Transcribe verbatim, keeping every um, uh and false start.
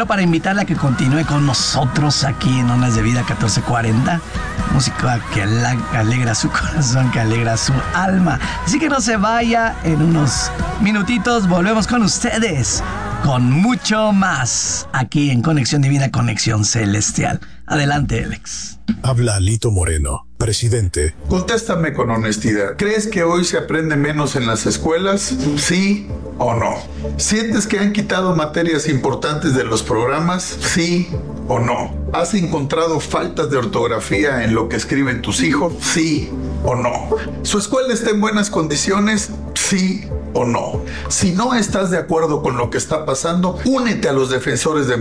bueno, para invitarle a que continúe con nosotros aquí en Ondas de Vida catorce cuarenta. Música que alegra su corazón, que alegra su alma. Así que no se vaya, en unos minutitos volvemos con ustedes con mucho más aquí en Conexión Divina, Conexión Celestial. Adelante, Alex. Habla Alito Moreno, presidente. Contéstame con honestidad. ¿Crees que hoy se aprende menos en las escuelas? ¿Sí o no? ¿Sientes que han quitado materias importantes de los programas? ¿Sí o no? ¿Has encontrado faltas de ortografía en lo que escriben tus hijos? ¿Sí o no? ¿Su escuela está en buenas condiciones? ¿Sí o no? Si no estás de acuerdo con lo que está pasando, únete a los defensores de